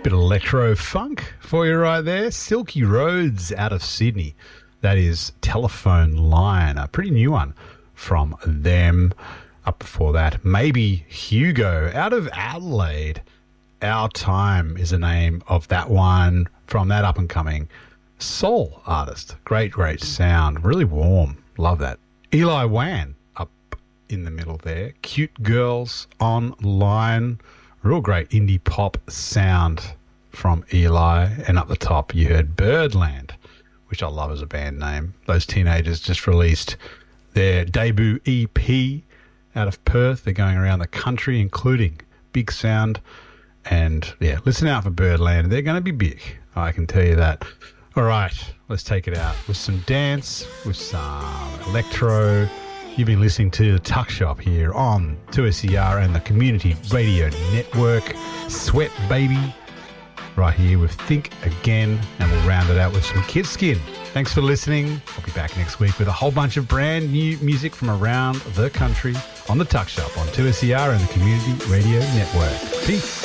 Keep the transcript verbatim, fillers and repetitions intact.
Bit of electro funk for you right there. Silky Roads out of Sydney. That is Telephone Line, a pretty new one from them. Up before that, Maybe Hugo out of Adelaide. Our Time is the name of that one from that up-and-coming soul artist. Great, great sound. Really warm. Love that. Eli Wan up in the middle there. Cute Girls Online. Real great indie pop sound from Eli. And up the top, you heard Birdland, which I love as a band name. Those teenagers just released their debut E P out of Perth. They're going around the country, including Big Sound. And, yeah, listen out for Birdland. They're going to be big. I can tell you that. All right, let's take it out with some dance, with some electro. You've been listening to The Tuck Shop here on two S E R and the Community Radio Network. Sweat Baby right here with Think Again, and we'll round it out with some Kid Skin. Thanks for listening. I'll be back next week with a whole bunch of brand new music from around the country on The Tuck Shop on two S E R and the Community Radio Network. Peace.